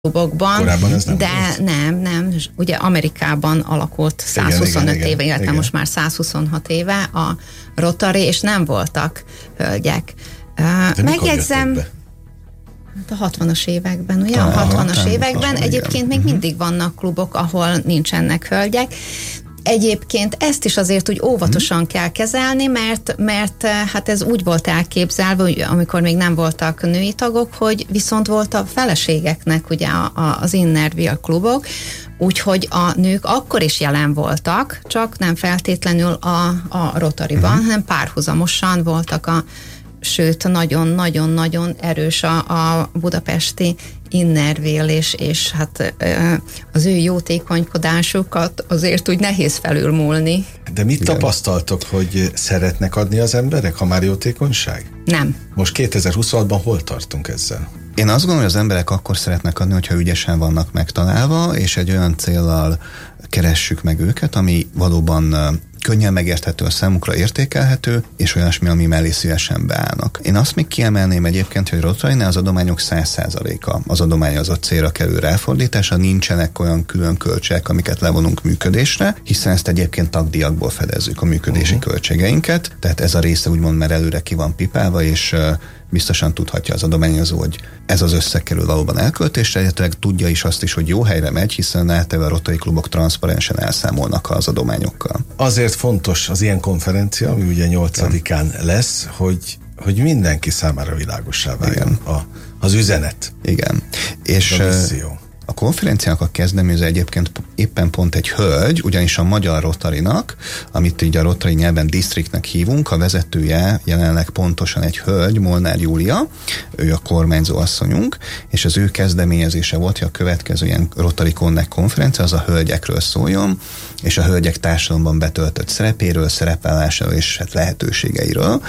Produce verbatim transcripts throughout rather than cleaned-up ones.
klubokban, korábban ez nem de volt. nem, nem. Ugye Amerikában alakult százhuszonöt igen, éve, igen, illetve igen. most már százhuszonhat éve a Rotary, és nem voltak hölgyek. De Megjegyzem, hát a hatvanas években, ugye? Talán, a hatvanas talán, években talán, egyébként igen. még Uh-huh. mindig vannak klubok, ahol nincsenek hölgyek. Egyébként ezt is azért úgy óvatosan hmm. kell kezelni, mert, mert hát ez úgy volt elképzelve, hogy amikor még nem voltak női tagok, hogy viszont volt a feleségeknek ugye a, a, az Innerville klubok, úgyhogy a nők akkor is jelen voltak, csak nem feltétlenül a, a Rotaryban, hmm. hanem párhuzamosan voltak a, sőt nagyon-nagyon-nagyon erős a, a budapesti Innerville, és, és hát az ő jótékonykodásukat azért úgy nehéz felülmúlni. De mit Igen. tapasztaltok, hogy szeretnek adni az emberek, ha már jótékonyság? Nem. Most kétezer-huszonhatban hol tartunk ezzel? Én azt gondolom, hogy az emberek akkor szeretnek adni, hogyha ügyesen vannak megtalálva, és egy olyan céllal keressük meg őket, ami valóban könnyen megérthető, a számukra értékelhető, és olyasmi, ami mellé szívesen beállnak. Én azt még kiemelném egyébként, hogy Rotarynál az adományok száz százaléka az adományozott célra kerül ráfordítása, nincsenek olyan külön költségek, amiket levonunk működésre, hiszen ezt egyébként tagdíjakból fedezzük a működési uh-huh. költségeinket, tehát ez a része úgymond már előre ki van pipálva, és biztosan tudhatja az adományozó, hogy ez az összeg kerül valóban elköltésre, illetve tudja is azt is, hogy jó helyre megy, hiszen általában a Rotary klubok transzparensen elszámolnak az adományokkal. Azért fontos az ilyen konferencia, ami ugye nyolcadikán lesz, hogy, hogy mindenki számára világossá váljon a, az üzenet. Igen. És a misszió. A konferenciának a kezdeményező egyébként éppen pont egy hölgy, ugyanis a Magyar Rotarynak, amit így a Rotary nyelven districtnek hívunk, a vezetője jelenleg pontosan egy hölgy, Molnár Júlia, ő a kormányzó asszonyunk, és az ő kezdeményezése volt, hogy a következő ilyen Rotary Connect konferencia az a hölgyekről szóljon, és a hölgyek társadalomban betöltött szerepéről, szerepvállásáról és hát lehetőségeiről.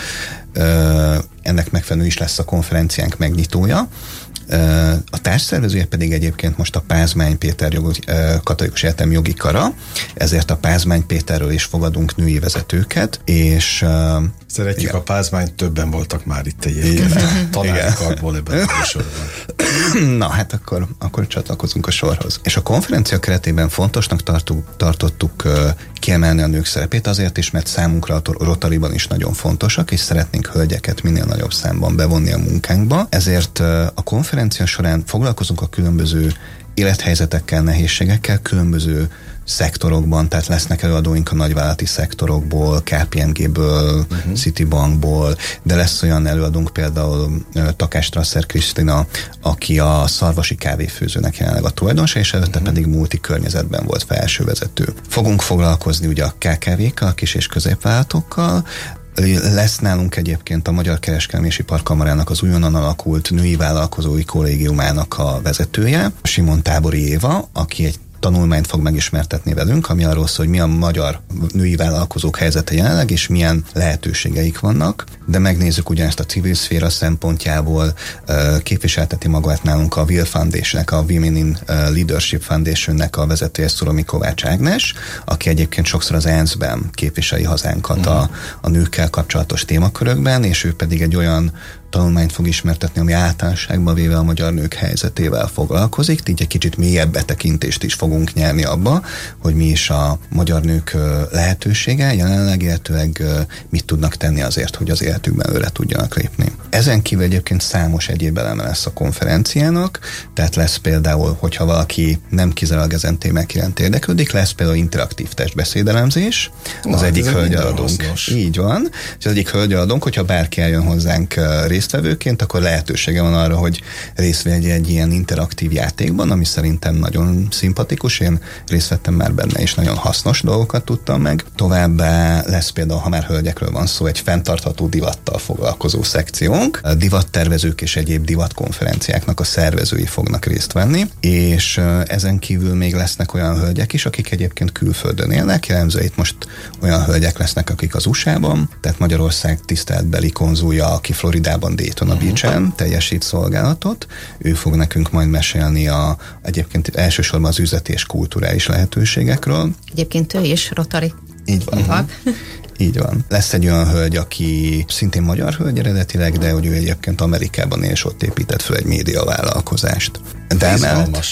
Ennek megfelelő is lesz a konferenciánk megnyitója. A társszervezője pedig egyébként most a Pázmány Péter jog, Katolikus Egyetem jogi kara, ezért a Pázmány Péterről is fogadunk női vezetőket, és szeretjük igen. a Pázmányt, többen voltak már itt egyébként. Tanári karból ebben a sorban. Na hát akkor, akkor csatlakozunk a sorhoz. És a konferencia keretében fontosnak tartuk, tartottuk uh, kiemelni a nők szerepét azért is, mert számunkra a Rotaryban is nagyon fontosak, és szeretnénk hölgyeket minél nagyobb számban bevonni a munkánkba. Ezért uh, a konferencia során foglalkozunk a különböző élethelyzetekkel, nehézségekkel, különböző szektorokban, tehát lesznek előadóink a nagyvállalati szektorokból, ká pé em géből, uh-huh. Citibankból, de lesz olyan előadónk például Takás Strasser Krisztina, aki a Szarvasi kávéfőzőnek jelenleg a tulajdonosa, és előtte uh-huh. pedig multi környezetben volt felsővezető. Fogunk foglalkozni ugye a ká ká vékkal, a kis és középvállalatokkal. Lesz nálunk egyébként a Magyar Kereskedelmi és Iparkamarának az újonnan alakult női vállalkozói kollégiumának a vezetője, Simon Tábori Éva, aki egy tanulmányt fog megismertetni velünk, ami arról szól, hogy mi a magyar női vállalkozók helyzete jelenleg, és milyen lehetőségeik vannak, de megnézzük ugyanezt a civil szféra szempontjából, képviselteti magát nálunk a Will Foundation-nek, a Women in Leadership Foundation-nek a vezetője Szuromi Kovács Ágnes, aki egyébként sokszor az e en es-ben képviseli hazánkat uh-huh. a, a nőkkel kapcsolatos témakörökben, és ő pedig egy olyan tanulmányt fog ismertetni, ami általánosságban véve a magyar nők helyzetével foglalkozik, így egy kicsit mélyebb betekintést is fogunk nyerni abba, hogy mi is a magyar nők lehetősége, jelenleg illetőleg mit tudnak tenni azért, hogy az életükben előre tudjanak lépni. Ezen kívül egyébként számos egyéb eleme lesz a konferenciának, tehát lesz például, hogyha valaki nem kizárólag ezen témák iránt érdeklődik, lesz például interaktív testbeszédelemzés, az Na, egyik hölgyeladónk. Így van, és az egyik hölgyeladónk, hogyha bárki eljön hozzánk résztvevőként, akkor lehetősége van arra, hogy részt vegye egy ilyen interaktív játékban, ami szerintem nagyon szimpatikus, én részt vettem már benne, és nagyon hasznos dolgokat tudtam meg. Továbbá lesz például, ha már hölgyekről van szó, egy fenntartható divattal foglalkozó szekciónk. A divattervezők és egyéb divatkonferenciáknak a szervezői fognak részt venni, és ezen kívül még lesznek olyan hölgyek is, akik egyébként külföldön élnek, jellemzően itt most olyan hölgyek lesznek, akik az u es á-ban, tehát Magyarország tiszteletbeli konzulja, aki Floridában Daytona uh-huh. Beach-en teljesít szolgálatot. Ő fog nekünk majd mesélni a, egyébként elsősorban az üzleti és kulturális lehetőségekről. Egyébként ő is Rotary. Így van. Uh-huh. Így van. Lesz egy olyan hölgy, aki szintén magyar hölgy eredetileg, de hogy ő egyébként Amerikában él, és ott épített fel egy médiavállalkozást. De emellett,